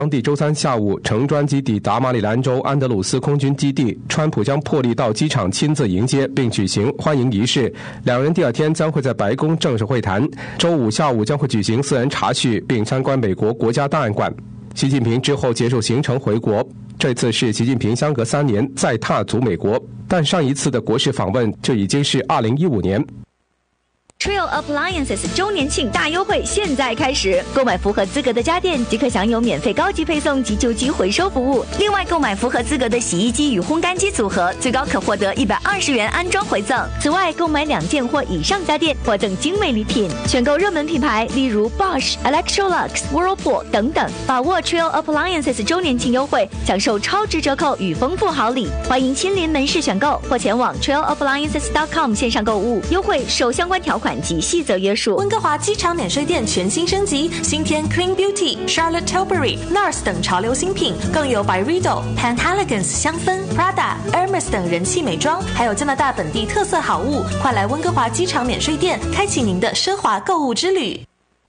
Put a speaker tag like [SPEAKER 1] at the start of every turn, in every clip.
[SPEAKER 1] 当地周三下午乘专机抵达马里兰州安德鲁斯空军基地，川普将破例到机场亲自迎接并举行欢迎仪式。两人第二天将会在白宫正式会谈，周五下午将会举行私人茶叙并参观美国国家档案馆。习近平之后结束行程回国，这次是习近平相隔3年再踏足美国，但上一次的国事访问就已经是2015年。
[SPEAKER 2] Trail Appliances 周年庆大优惠现在开始，购买符合资格的家电即可享有免费高级配送及旧机回收服务。另外，购买符合资格的洗衣机与烘干机组合，最高可获得120元安装回赠。此外，购买2件或以上家电，获赠精美礼品。选购热门品牌，例如 Bosch、Electrolux、Whirlpool 等等。把握 Trail Appliances 周年庆优惠，享受超值折扣与丰富好礼。欢迎亲临门市选购，或前往 trailappliances.com 线上购物。优惠受相关条款及细则约束。
[SPEAKER 3] 温哥华机场免税店全新升级，新添 Clean Beauty、Charlotte Tilbury、NARS 等潮流新品，更有 Byredo、Penhaligon's 香氛、Prada、Hermes 等人气美妆，还有加拿大本地特色好物。快来温哥华机场免税店，开启您的奢华购物之旅。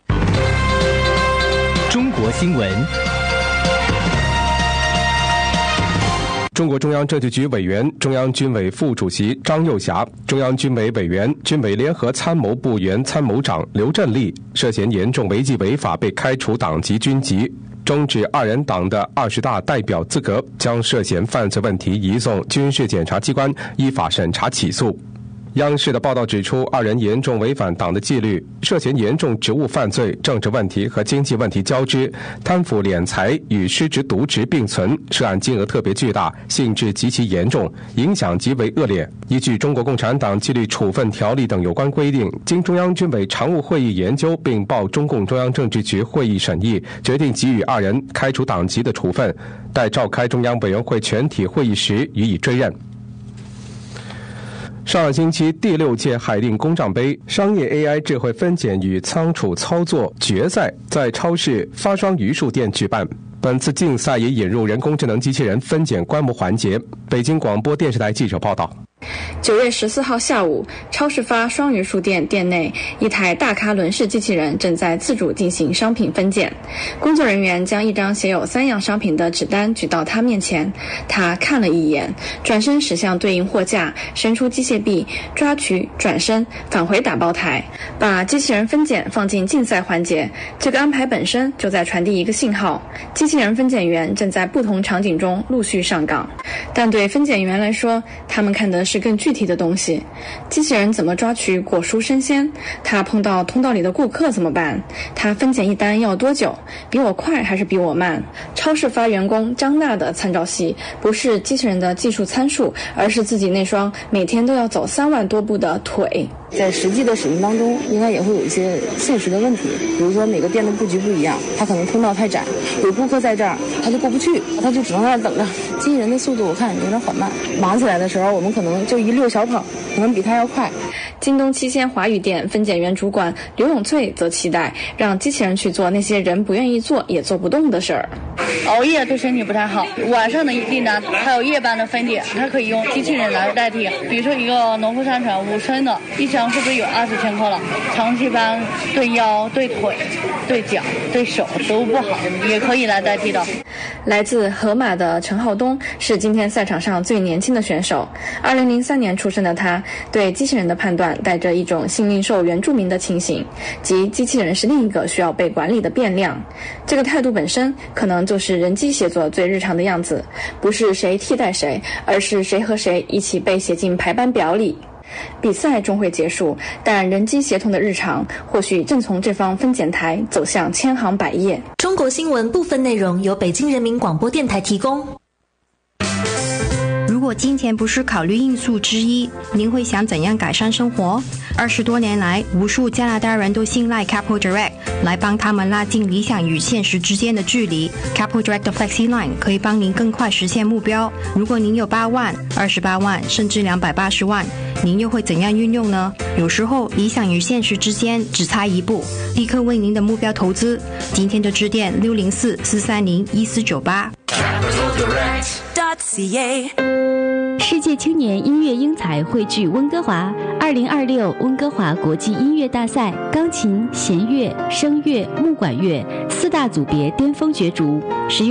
[SPEAKER 4] 中国新闻。
[SPEAKER 1] 中国中央政治局委员、中央军委副主席张又侠、中央军委委员、军委联合参谋部原参谋长刘振立涉嫌严重违纪违法被开除党籍军籍，终止2人党的20大代表资格，将涉嫌犯罪问题移送军事检察机关依法审查起诉。央视的报道指出，2人严重违反党的纪律，涉嫌严重职务犯罪、政治问题和经济问题交织，贪腐敛财与失职渎职并存，涉案金额特别巨大，性质极其严重，影响极为恶劣。依据《中国共产党纪律处分条例》等有关规定，经中央军委常务会议研究并报中共中央政治局会议审议，决定给予2人开除党籍的处分，待召开中央委员会全体会议时予以追认。上个星期第6届海淀工账杯商业 AI 智慧分拣与仓储操作决赛在超市发双榆树店举办。本次竞赛也引入人工智能机器人分拣观摩环节。北京广播电视台记者报道。
[SPEAKER 5] 9月14号下午，超市发双榆树店店内，一台大咖轮式机器人正在自主进行商品分拣。工作人员将一张写有3样商品的纸单举到他面前，他看了一眼，转身驶向对应货架，伸出机械臂，抓取，转身，返回打包台，把机器人分拣放进竞赛环节。这个安排本身就在传递一个信号：机器人分拣员正在不同场景中陆续上岗。但对分拣员来说，他们看的是更具体的东西。机器人怎么抓取果蔬生鲜？他碰到通道里的顾客怎么办？他分拣一单要多久？比我快还是比我慢？超市发员工张娜的参照系不是机器人的技术参数，而是自己那双每天都要走3万多步的腿。
[SPEAKER 6] 在实际的使用当中，应该也会有一些现实的问题，比如说每个店的布局不一样，它可能通道太窄，有顾客在这儿他就过不去，他就只能在那等着。机器人的速度我看有点缓慢，忙起来的时候我们可能就一溜小跑，可能比他要快。
[SPEAKER 5] 京东七鲜华语店分拣员主管刘永翠则期待让机器人去做那些人不愿意做也做不动的事儿。
[SPEAKER 7] 熬夜对身体不太好，晚上的订单还有夜班的分拣，它可以用机器人来代替。比如说一个农夫山泉5升的，一箱是不是有20千克了？长期班对腰、对腿、对脚、对手都不好，也可以来代替的。
[SPEAKER 5] 来自河马的陈浩东是今天赛场上最年轻的选手。2003年出生的他，对机器人的判断带着一种幸运兽原住民的情形，即机器人是另一个需要被管理的变量。这个态度本身可能就是人机协作最日常的样子，不是谁替代谁，而是谁和谁一起被写进排班表里。比赛终会结束，但人机协同的日常或许正从这方分拣台走向千行百业。
[SPEAKER 3] 中国新闻部分内容由北京人民广播电台提供。
[SPEAKER 8] 如果金钱不是考虑因素之一，您会想怎样改善生活？20多年来，无数加拿大人都信赖 Capital Direct 来帮他们拉近理想与现实之间的距离。Capital Direct 的 Flexi Line 可以帮您更快实现目标。如果您有8万、28万，甚至280万，您又会怎样运用呢？有时候，理想与现实之间只差一步，立刻为您的目标投资。今天就致电604-430-1498。
[SPEAKER 3] capitaldirect.ca
[SPEAKER 9] 世界青年音乐英才汇聚温哥华，20
[SPEAKER 4] 2026温哥华国际音乐大赛钢琴、弦乐、声乐、木管乐4大组别巅峰角逐。10月